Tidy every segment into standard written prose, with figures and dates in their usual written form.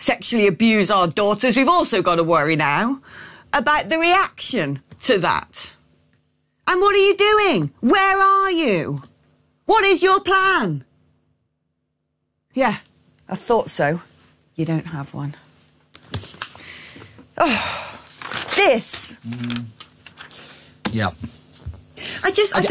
sexually abuse our daughters, we've also got to worry now about the reaction to that. And what are you doing? Where are you? What is your plan? Yeah, I thought so. You don't have one. Oh, this. Yeah. I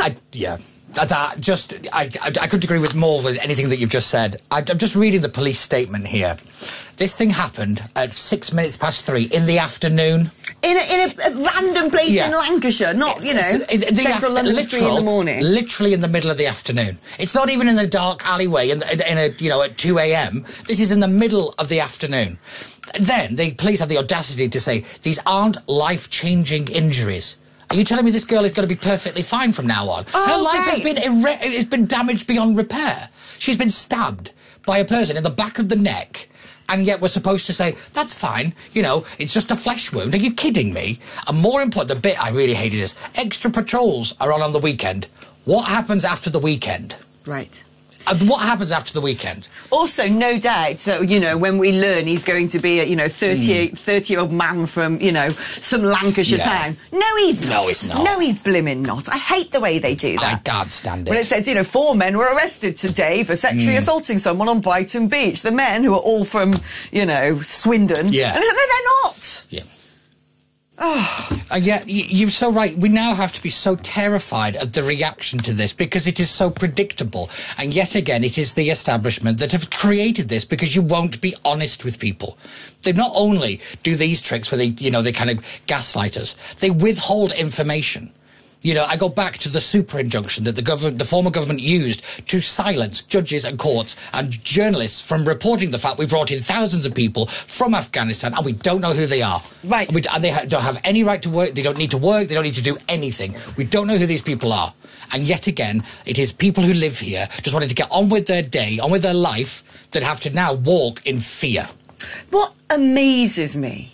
couldn't agree with more with anything that you've just said. I'm just reading the police statement here. This thing happened at 3 minutes in the afternoon. In a random place in Lancashire, not, central London 3 in the morning. Literally in the middle of the afternoon. It's not even in a dark alleyway at 2 a.m. This is in the middle of the afternoon. Then the police have the audacity to say these aren't life-changing injuries. Are you telling me this girl is going to be perfectly fine from now on? Oh, her life has been damaged beyond repair. She's been stabbed by a person in the back of the neck, and yet we're supposed to say, that's fine, it's just a flesh wound. Are you kidding me? And more important, the bit I really hated is, extra patrols are on the weekend. What happens after the weekend? Right. What happens after the weekend? Also, no doubt, so, when we learn he's going to be a, 30-year-old man from, some Lancashire town. No, he's not. No, he's not. No, he's blimmin' not. I hate the way they do that. I can't stand it. When it says, 4 men were arrested today for sexually assaulting someone on Brighton Beach. The men who are all from, Swindon. Yeah. And no, they're not. Yeah. Oh. And yet, you're so right. We now have to be so terrified of the reaction to this because it is so predictable. And yet again, it is the establishment that have created this because you won't be honest with people. They not only do these tricks where they kind of gaslight us, they withhold information. I go back to the super injunction that the former government used to silence judges and courts and journalists from reporting the fact we brought in thousands of people from Afghanistan and we don't know who they are. Right. And they don't have any right to work. They don't need to work. They don't need to do anything. We don't know who these people are. And yet again, it is people who live here just wanting to get on with their day, on with their life, that have to now walk in fear. What amazes me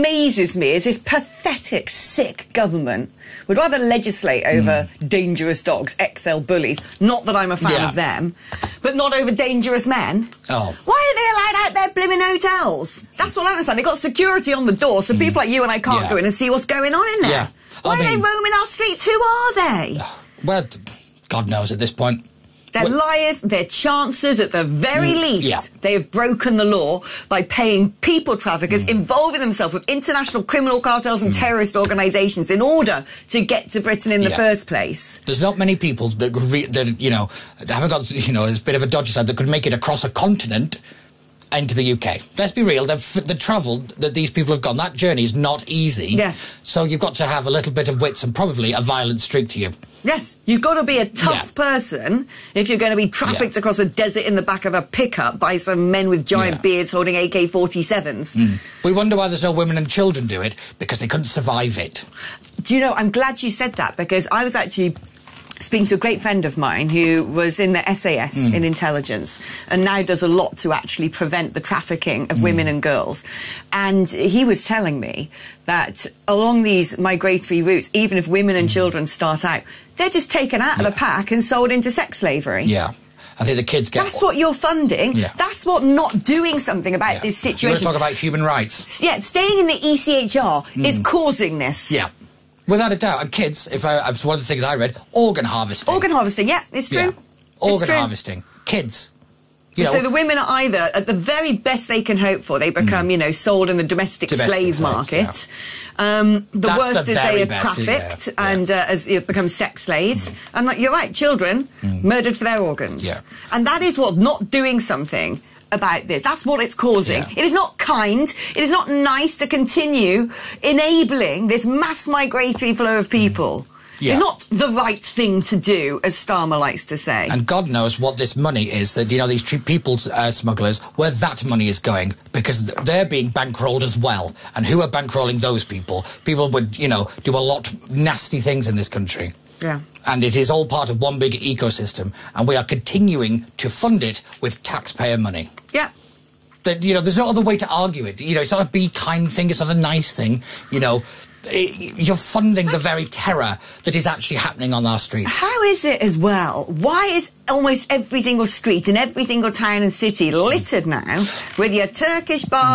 is this pathetic, sick government would rather legislate over dangerous dogs, XL bullies, not that I'm a fan of them, but not over dangerous men. Oh. Why are they allowed out their blimmin' hotels? That's what I understand. They've got security on the door, so people like you and I can't go in and see what's going on in there. Yeah. Why are they roaming our streets? Who are they? Well, God knows at this point. They're liars, they're chancers at the very least. Yeah. They have broken the law by paying people traffickers, involving themselves with international criminal cartels and terrorist organisations in order to get to Britain in the first place. There's not many people that haven't got, a bit of a dodgy side that could make it across a continent into the UK. Let's be real, the travel that these people have gone, that journey is not easy. Yes. So you've got to have a little bit of wits and probably a violent streak to you. Yes, you've got to be a tough person if you're going to be trafficked across a desert in the back of a pickup by some men with giant beards holding AK-47s. We wonder why there's no women and children do it, because they couldn't survive it. Do you know, I'm glad you said that, because I was actually speaking to a great friend of mine who was in the SAS in intelligence and now does a lot to actually prevent the trafficking of women and girls. And he was telling me that along these migratory routes, even if women and children start out, they're just taken out of the pack and sold into sex slavery. Yeah. I think the kids get... That's what you're funding. Yeah. That's what not doing something about this situation... You want to talk about human rights? Yeah, staying in the ECHR is causing this. Yeah. Without a doubt. And kids, it's one of the things I read, organ harvesting. Organ harvesting, yeah, it's true. Yeah. Organ harvesting. Kids. So the women are either, at the very best they can hope for, they become, sold in the domestic slave market. The worst is they are trafficked and become sex slaves. And you're right, children murdered for their organs. Yeah. And that is what not doing something about this. That's what it's causing. Yeah. It is not kind. It is not nice to continue enabling this mass migratory flow of people. Yeah. It's not the right thing to do, as Starmer likes to say. And God knows what this money is that, these people smugglers, where that money is going, because they're being bankrolled as well. And who are bankrolling those people? People would, do a lot of nasty things in this country. Yeah. And it is all part of one big ecosystem, and we are continuing to fund it with taxpayer money. Yeah. There's no other way to argue it. It's not a be kind thing, it's not a nice thing, you're funding the very terror that is actually happening on our streets. How is it as well? Why is almost every single street in every single town and city littered now with your Turkish bar